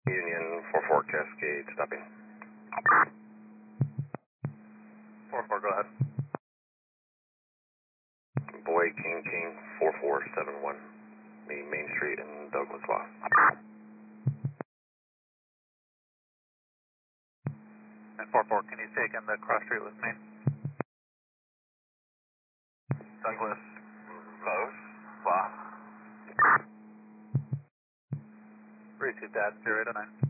Union 44 Cascade, stopping. 44, go ahead. Boy King King 4471, the Main Street in Douglas Lost. And 44, can you take in the cross street with me? Douglas Lost. Lost. Receive that, 089.